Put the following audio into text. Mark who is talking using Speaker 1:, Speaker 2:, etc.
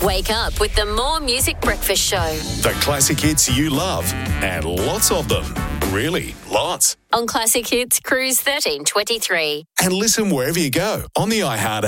Speaker 1: Wake up with the More Music Breakfast Show.
Speaker 2: The classic hits you love, and lots of them. Really, lots.
Speaker 1: On Classic Hits Cruise 1323.
Speaker 2: And listen wherever you go on the iHeart